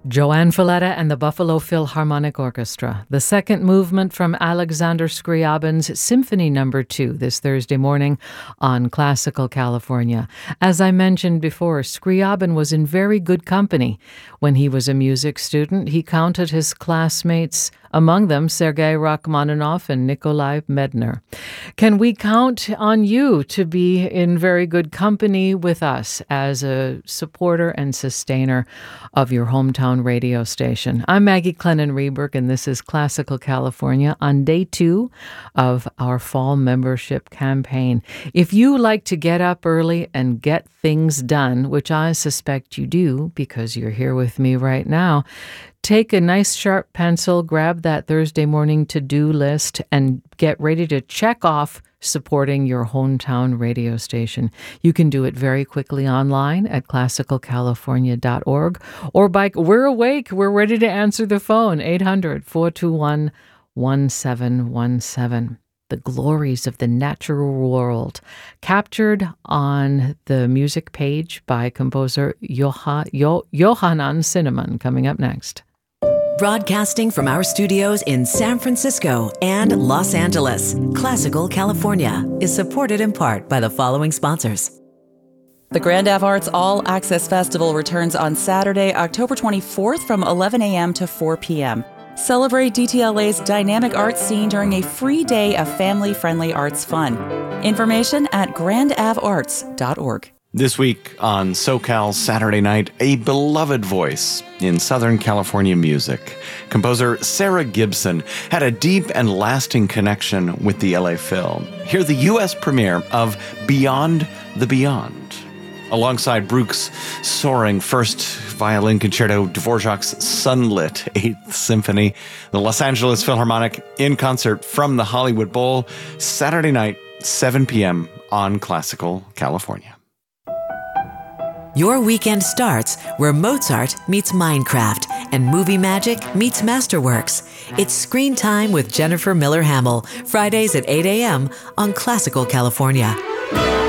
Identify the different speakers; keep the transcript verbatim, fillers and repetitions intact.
Speaker 1: Joanne Falletta and the Buffalo Philharmonic Orchestra. The second movement from Alexander Scriabin's Symphony Number Two this Thursday morning on Classical California. As I mentioned before, Scriabin was in very good company. When he was a music student, he counted his classmates, among them Sergei Rachmaninoff and Nikolai Medner. Can we count on you to be in very good company with us as a supporter and sustainer of your hometown radio station? I'm Maggie Clennon-Reberg, and this is Classical California on day two of our fall membership campaign. If you like to get up early and get things done, which I suspect you do because you're here with me right now, take a nice sharp pencil, grab that Thursday morning to-do list, and get ready to check off supporting your hometown radio station. You can do it very quickly online at classical california dot org or by We're Awake. We're ready to answer the phone, eight hundred, four two one, one seven one seven. The glories of the natural world, captured on the music page by composer Joha, jo, Johanan Cinnamon, coming up next.
Speaker 2: Broadcasting from our studios in San Francisco and Los Angeles, Classical California is supported in part by the following sponsors.
Speaker 3: The Grand Ave Arts All Access Festival returns on Saturday, October twenty-fourth from eleven a.m. to four p.m. Celebrate D T L A's dynamic art scene during a free day of family-friendly arts fun. Information at grand ave arts dot org.
Speaker 4: This week on SoCal Saturday Night, a beloved voice in Southern California music. Composer Sarah Gibson had a deep and lasting connection with the L A Phil. Hear the U S premiere of Beyond the Beyond, alongside Bruch's soaring first violin concerto, Dvorak's sunlit Eighth Symphony, the Los Angeles Philharmonic in concert from the Hollywood Bowl, Saturday night, seven p.m. on Classical California.
Speaker 2: Your weekend starts where Mozart meets Minecraft and movie magic meets Masterworks. It's Screen Time with Jennifer Miller Hamill, Fridays at eight a.m. on Classical California.